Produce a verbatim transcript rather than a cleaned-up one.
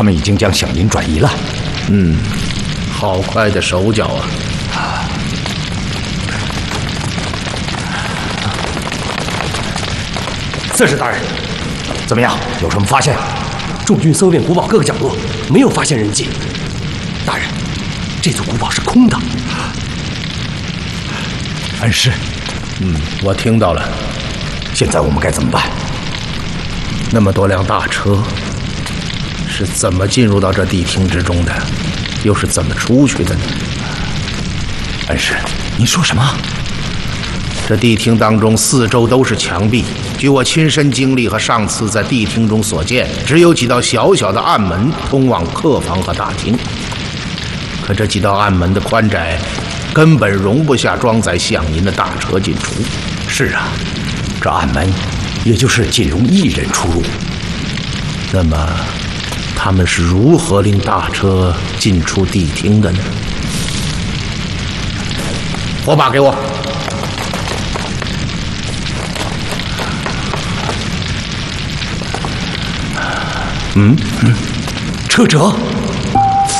他们已经将响银转移了。 嗯，好快的手脚啊！ 刺史大人，怎么样？有什么发现？ 众军搜遍古堡各个角落，没有发现人迹。大人，这座古堡是空的。 恩师， 嗯，我听到了。 现在我们该怎么办？ 那么多辆大车是怎么进入到这地厅之中的？又是怎么出去的呢？ 恩师，您说什么？ 这地厅当中四周都是墙壁，据我亲身经历和上次在地厅中所见，只有几道小小的暗门通往客房和大厅。可这几道暗门的宽窄，根本容不下装载响银的大车进出。 是啊，这暗门也就是仅容一人出入。 那么，他们是如何令大车进出地厅的呢？火把给我。 嗯嗯，车辙。